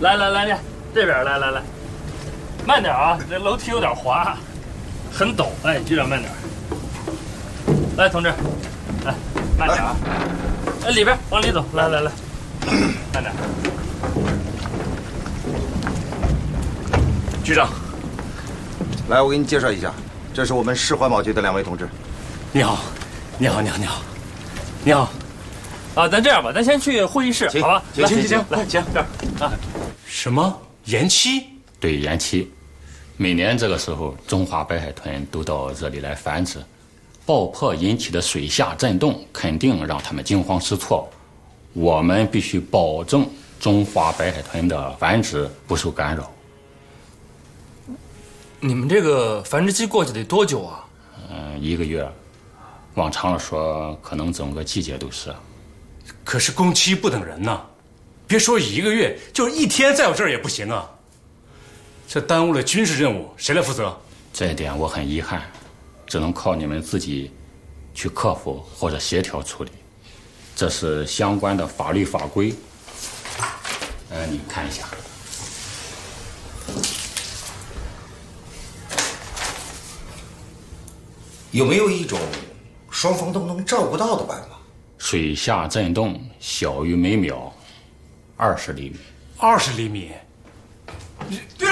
来，这边来，慢点啊，这楼梯有点滑，很陡，哎，局长慢点。来，同志，来，慢点啊。哎，里边往里走，来，慢点。 局长， 来，我给你介绍一下，这是我们市环保局的2位同志。 你好。 啊，咱这样吧，咱先去会议室，好吧？ 行， 来，请这儿啊。 什么延期？ 对，延期。每年这个时候，中华白海豚都到这里来繁殖，爆破引起的水下震动肯定让它们惊慌失措。我们必须保证中华白海豚的繁殖不受干扰。 你们这个繁殖期过去得多久啊 ？1个月，往长了说，可能整个季节都是。 可是工期不等人呐，别说1个月，就1天在我这儿也不行啊。这耽误了军事任务，谁来负责？ 这一点我很遗憾，只能靠你们自己去克服或者协调处理。这是相关的法律法规，你看一下。 有没有一种双方都能照顾到的办法？ 水下震动小于每秒20厘米。 20厘米，